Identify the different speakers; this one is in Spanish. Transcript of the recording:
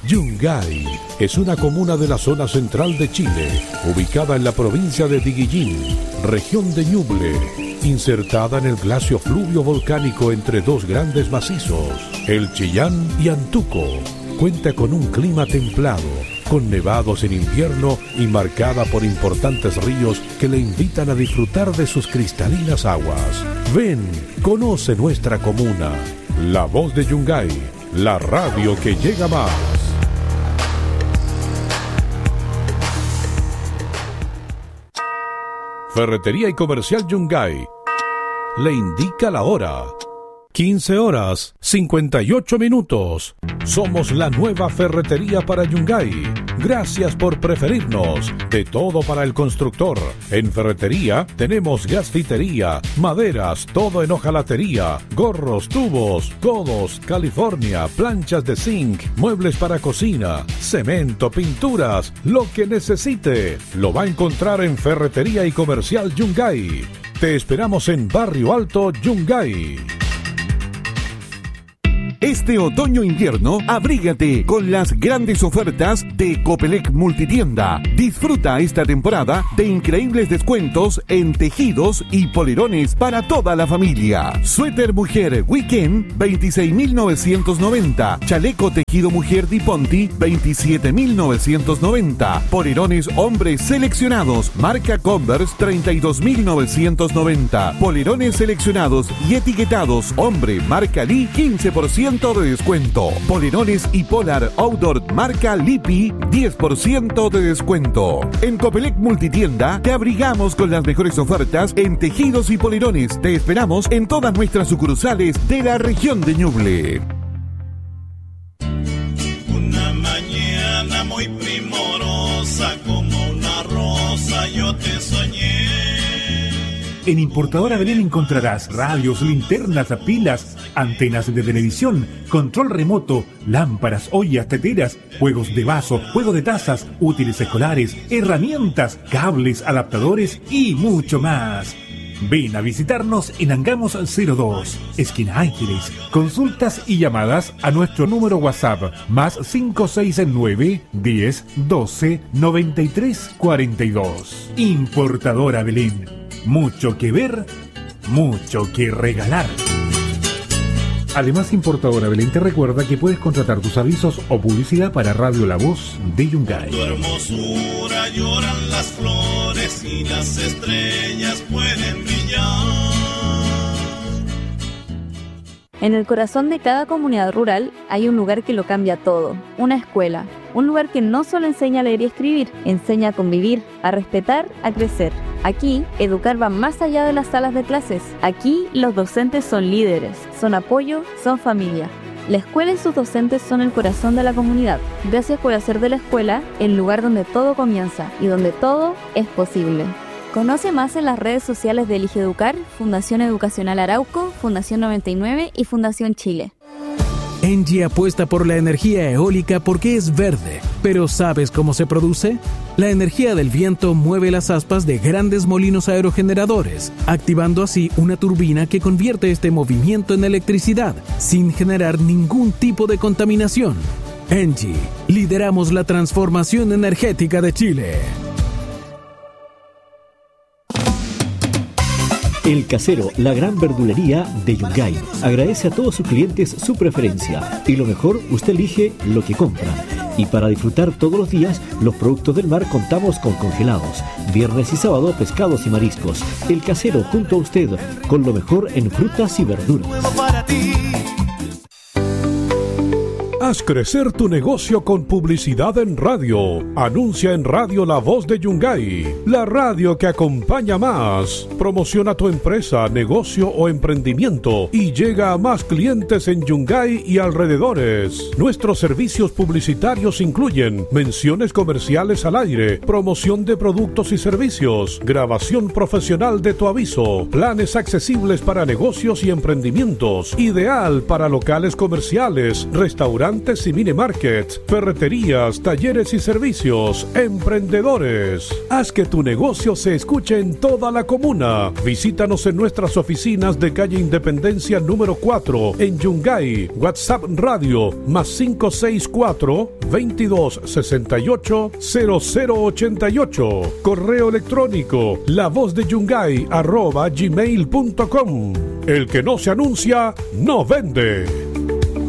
Speaker 1: Yungay es una comuna de la zona central de Chile, ubicada en la provincia de Diguillín, región de Ñuble, insertada en el glacio fluvio volcánico entre dos grandes macizos, el Chillán y Antuco. Cuenta con un clima templado, con nevados en invierno y marcada por importantes ríos que le invitan a disfrutar de sus cristalinas aguas. Ven, conoce nuestra comuna. La Voz de Yungay, la radio que llega más. Ferretería y Comercial Yungay le indica la hora. 15 horas, 58 minutos. Somos la nueva ferretería para Yungay. Gracias por preferirnos. De todo para el constructor. En ferretería tenemos gasfitería, maderas, todo en hojalatería, gorros, tubos, codos, California, planchas de zinc, muebles para cocina, cemento, pinturas, lo que necesite. Lo va a encontrar en Ferretería y Comercial Yungay. Te esperamos en Barrio Alto, Yungay.
Speaker 2: Este otoño-invierno, abrígate con las grandes ofertas de Copelec Multitienda. Disfruta esta temporada de increíbles descuentos en tejidos y polerones para toda la familia. Suéter mujer Weekend, 26.990. Chaleco tejido mujer Di Ponti, 27.990. Polerones hombres seleccionados, marca Converse, 32.990. Polerones seleccionados y etiquetados, hombre, marca Lee, 15% de descuento. Polerones y Polar Outdoor marca Lipi, 10% de descuento. En Copelec Multitienda te abrigamos con las mejores ofertas en tejidos y polerones. Te esperamos en todas nuestras sucursales de la región de Ñuble.
Speaker 3: Una mañana muy primorosa, como una rosa yo te soñé.
Speaker 4: En Importadora Belén encontrarás radios, linternas, pilas, antenas de televisión, control remoto, lámparas, ollas, teteras, juegos de vaso, juego de tazas, útiles escolares, herramientas, cables, adaptadores y mucho más. Ven a visitarnos en Angamos 02, esquina Ángeles. Consultas y llamadas a nuestro número WhatsApp más 569 10 12 93 42. Importadora Belén. Mucho que ver, mucho que regalar. Además, Importadora Belén te recuerda que puedes contratar tus avisos o publicidad para Radio La Voz de Yungay.
Speaker 3: Tu hermosura lloran las flores y las estrellas pueden brillar.
Speaker 5: En el corazón de cada comunidad rural hay un lugar que lo cambia todo, una escuela. Un lugar que no solo enseña a leer y escribir, enseña a convivir, a respetar, a crecer. Aquí, educar va más allá de las salas de clases. Aquí, los docentes son líderes, son apoyo, son familia. La escuela y sus docentes son el corazón de la comunidad. Gracias por hacer de la escuela el lugar donde todo comienza y donde todo es posible. Conoce más en las redes sociales de Elige Educar, Fundación Educacional Arauco, Fundación 99 y Fundación Chile.
Speaker 6: Engie apuesta por la energía eólica porque es verde. ¿Pero sabes cómo se produce? La energía del viento mueve las aspas de grandes molinos aerogeneradores, activando así una turbina que convierte este movimiento en electricidad, sin generar ningún tipo de contaminación. Engie, lideramos la transformación energética de Chile.
Speaker 7: El Casero, la gran verdulería de Yungay, agradece a todos sus clientes su preferencia y lo mejor, usted elige lo que compra. Y para disfrutar todos los días, los productos del mar contamos con congelados. Viernes y sábado, pescados y mariscos. El Casero, junto a usted, con lo mejor en frutas y verduras.
Speaker 1: Haz crecer tu negocio con publicidad en radio. Anuncia en Radio La Voz de Yungay, la radio que acompaña más. Promociona tu empresa, negocio o emprendimiento y llega a más clientes en Yungay y alrededores. Nuestros servicios publicitarios incluyen menciones comerciales al aire, promoción de productos y servicios, grabación profesional de tu aviso, planes accesibles para negocios y emprendimientos, ideal para locales comerciales, restaurantes restaurantes y mini markets, ferreterías, talleres y servicios, emprendedores. Haz que tu negocio se escuche en toda la comuna. Visítanos en nuestras oficinas de calle Independencia número 4 en Yungay. WhatsApp Radio +564 2268 0088. Correo electrónico lavozdeYungay @gmail.com. El que no se anuncia, no vende.